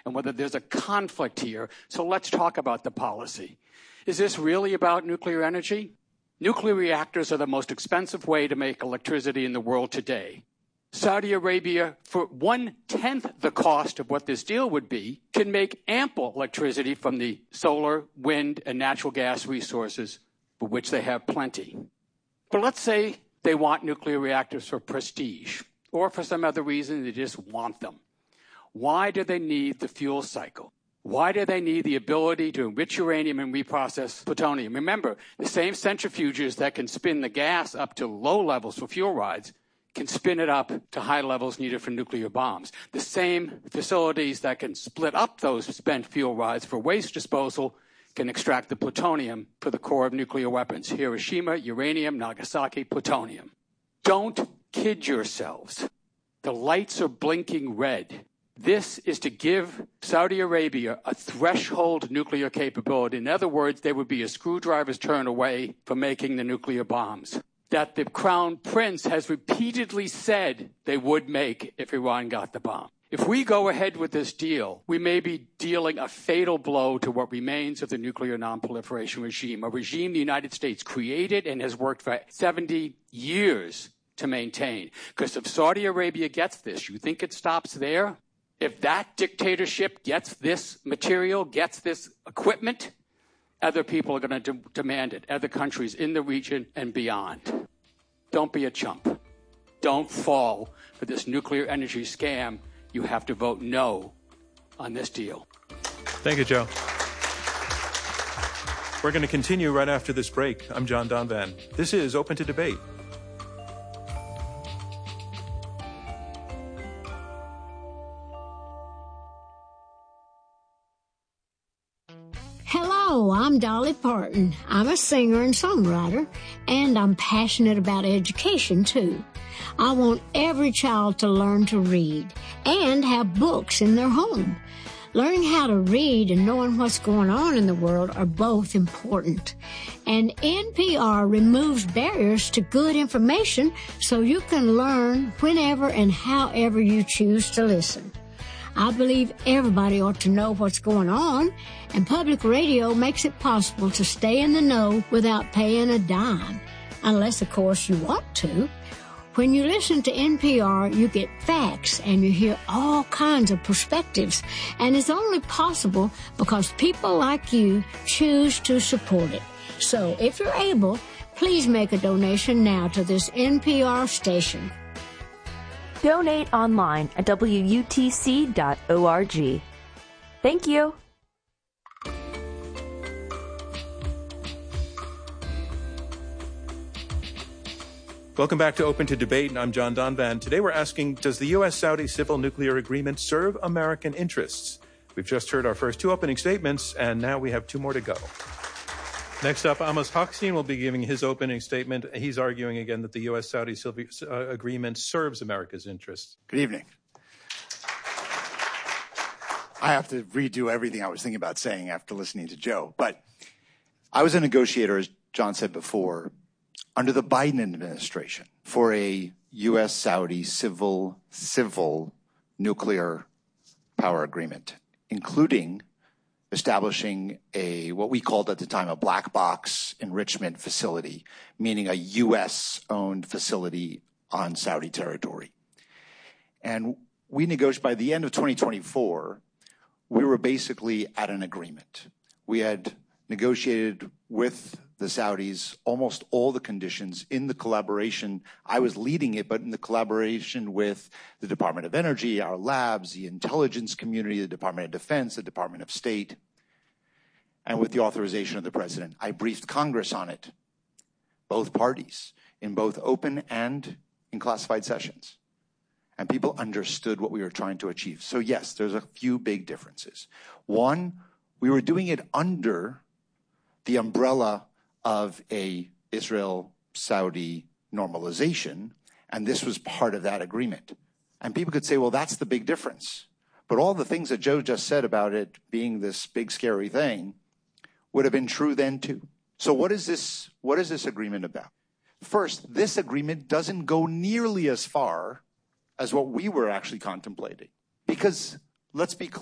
and whether there's a conflict here. So let's talk about the policy. Is this really about nuclear energy? Nuclear reactors are the most expensive way to make electricity in the world today. Saudi Arabia, for 1/10 the cost of what this deal would be, can make ample electricity from the solar, wind, and natural gas resources, for which they have plenty. But let's say they want nuclear reactors for prestige, or for some other reason they just want them. Why do they need the fuel cycle? Why do they need the ability to enrich uranium and reprocess plutonium? Remember, the same centrifuges that can spin the gas up to low levels for fuel rods can spin it up to high levels needed for nuclear bombs. The same facilities that can split up those spent fuel rods for waste disposal can extract the plutonium for the core of nuclear weapons. Hiroshima, uranium, Nagasaki, plutonium. Don't kid yourselves. The lights are blinking red. This is to give Saudi Arabia a threshold nuclear capability. In other words, they would be a screwdriver's turn away from making the nuclear bombs that the Crown Prince has repeatedly said they would make if Iran got the bomb. If we go ahead with this deal, we may be dealing a fatal blow to what remains of the nuclear nonproliferation regime, a regime the United States created and has worked for 70 years to maintain. Because if Saudi Arabia gets this, you think it stops there? If that dictatorship gets this material, gets this equipment, other people are going to demand it, other countries in the region and beyond. Don't be a chump. Don't fall for this nuclear energy scam. You have to vote no on this deal. Thank you, Joe. We're going to continue right after this break. I'm John Donvan. This is Open to Debate. Hello, I'm Dolly Parton. I'm a singer and songwriter, and I'm passionate about education, too. I want every child to learn to read and have books in their home. Learning how to read and knowing what's going on in the world are both important. And NPR removes barriers to good information so you can learn whenever and however you choose to listen. I believe everybody ought to know what's going on, and public radio makes it possible to stay in the know without paying a dime. Unless, of course, you want to. When you listen to NPR, you get facts and you hear all kinds of perspectives, and it's only possible because people like you choose to support it. So if you're able, please make a donation now to this NPR station. Donate online at WUTC.org. Thank you. Welcome back to Open to Debate, and I'm John Donvan. Today we're asking, does the U.S.-Saudi civil nuclear agreement serve American interests? We've just heard our first two opening statements, and now we have two more to go. Next up, Amos Hochstein will be giving his opening statement. He's arguing again that the U.S.-Saudi agreement serves America's interests. Good evening. I have to redo everything I was thinking about saying after listening to Joe. But I was a negotiator, as John said before, under the Biden administration for a U.S.-Saudi civil nuclear power agreement, including establishing what we called at the time a black box enrichment facility, meaning a U.S.-owned facility on Saudi territory. And we negotiated, by the end of 2024, we were basically at an agreement. We had negotiated with the Saudis almost all the conditions in the collaboration. I was leading it, but in the collaboration with the Department of Energy, our labs, the intelligence community, the Department of Defense, the Department of State, and with the authorization of the president. I briefed Congress on it, both parties, in both open and in classified sessions. And people understood what we were trying to achieve. So yes, there's a few big differences. One, we were doing it under the umbrella of a Israel-Saudi normalization, and this was part of that agreement. And people could say, well, that's the big difference. But all the things that Joe just said about it being this big, scary thing would have been true then too. So what is this agreement about? First, this agreement doesn't go nearly as far as what we were actually contemplating. Because let's be clear.